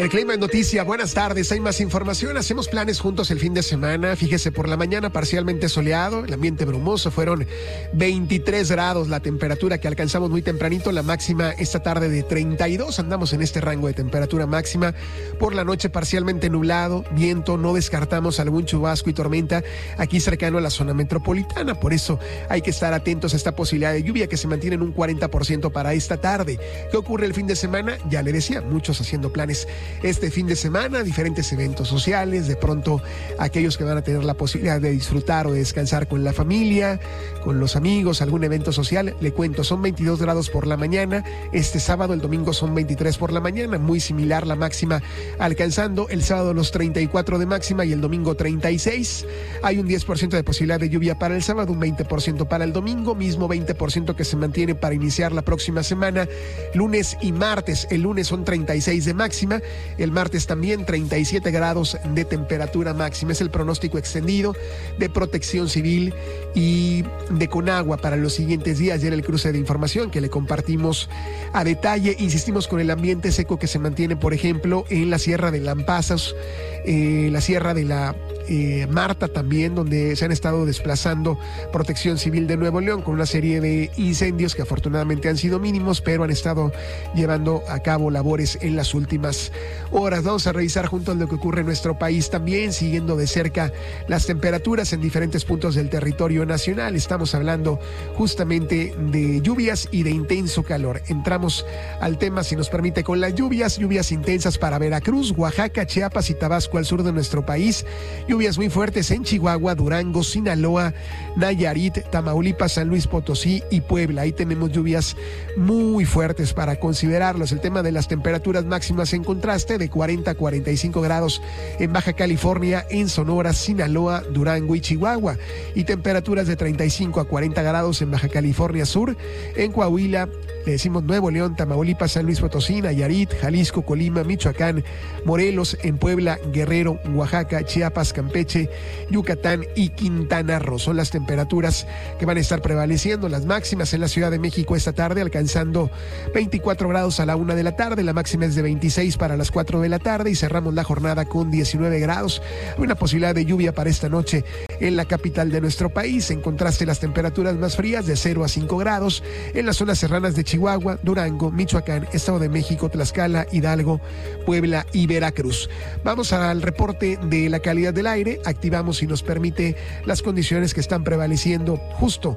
El clima en noticia, buenas tardes, hay más información, hacemos planes juntos el fin de semana, fíjese, por la mañana parcialmente soleado, el ambiente brumoso, fueron 23 grados la temperatura que alcanzamos muy tempranito, la máxima esta tarde de 32, andamos en este rango de temperatura máxima, por la noche parcialmente nublado, viento, no descartamos algún chubasco y tormenta aquí cercano a la zona metropolitana, por eso hay que estar atentos a esta posibilidad de lluvia que se mantiene en un 40% para esta tarde. ¿Qué ocurre el fin de semana? Ya le decía, muchos haciendo planes este fin de semana, diferentes eventos sociales, de pronto aquellos que van a tener la posibilidad de disfrutar o de descansar con la familia, con los amigos, algún evento social. Le cuento, son 22 grados por la mañana, este sábado, el domingo son 23 por la mañana, muy similar la máxima, alcanzando el sábado los 34 de máxima y el domingo 36. Hay un 10% de posibilidad de lluvia para el sábado, un 20% para el domingo, mismo 20% que se mantiene para iniciar la próxima semana, lunes y martes. El lunes son 36 de máxima, el martes también 37 grados de temperatura máxima. Es el pronóstico extendido de Protección Civil y de Conagua para los siguientes días. Ya en el cruce de información que le compartimos a detalle, insistimos con el ambiente seco que se mantiene, por ejemplo, en la Sierra de Lampazos, la Sierra de la Marta también, donde se han estado desplazando Protección Civil de Nuevo León con una serie de incendios que afortunadamente han sido mínimos, pero han estado llevando a cabo labores en las últimas horas. Vamos a revisar juntos lo que ocurre en nuestro país también, siguiendo de cerca las temperaturas en diferentes puntos del territorio nacional. Estamos hablando justamente de lluvias y de intenso calor. Entramos al tema, si nos permite, con las lluvias intensas para Veracruz, Oaxaca, Chiapas y Tabasco al sur de nuestro país. Lluvias muy fuertes en Chihuahua, Durango, Sinaloa, Nayarit, Tamaulipas, San Luis Potosí y Puebla. Ahí tenemos lluvias muy fuertes para considerarlos. El tema de las temperaturas máximas en contraste, de 40 a 45 grados en Baja California, en Sonora, Sinaloa, Durango y Chihuahua. Y temperaturas de 35 a 40 grados en Baja California Sur, en Coahuila, le decimos Nuevo León, Tamaulipas, San Luis Potosí, Nayarit, Jalisco, Colima, Michoacán, Morelos, en Puebla, Guerrero, Oaxaca, Chiapas, Campeche, Yucatán y Quintana Roo. Son las temperaturas que van a estar prevaleciendo. Las máximas en la Ciudad de México esta tarde, alcanzando 24 grados a la 1 de la tarde. La máxima es de 26 para las 4 de la tarde y cerramos la jornada con 19 grados. Hay una posibilidad de lluvia para esta noche en la capital de nuestro país. En contraste, las temperaturas más frías de 0 a 5 grados en las zonas serranas de Chihuahua, Durango, Michoacán, Estado de México, Tlaxcala, Hidalgo, Puebla y Veracruz. Vamos al reporte de la calidad del aire. Activamos, si nos permite, las condiciones que están prevaleciendo justo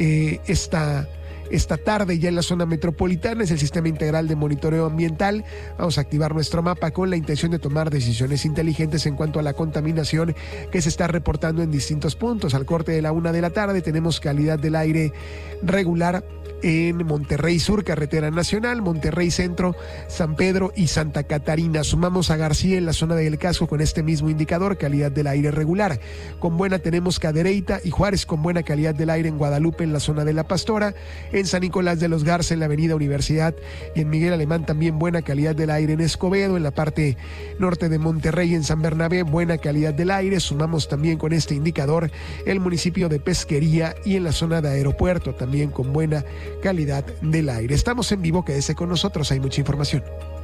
esta tarde ya en la zona metropolitana. Es el Sistema Integral de Monitoreo Ambiental. Vamos a activar nuestro mapa con la intención de tomar decisiones inteligentes en cuanto a la contaminación que se está reportando en distintos puntos. Al corte de la 1 de la tarde tenemos calidad del aire regular en Monterrey Sur, Carretera Nacional, Monterrey Centro, San Pedro y Santa Catarina. Sumamos a García en la zona del Casco con este mismo indicador, calidad del aire regular. Con buena tenemos Cadereyta y Juárez con buena calidad del aire en Guadalupe en la zona de La Pastora, en San Nicolás de los Garza en la avenida Universidad y en Miguel Alemán también buena calidad del aire en Escobedo, en la parte norte de Monterrey en San Bernabé buena calidad del aire. Sumamos también con este indicador el municipio de Pesquería y en la zona de Aeropuerto también con buena calidad del aire. Estamos en vivo, quédese con nosotros, hay mucha información.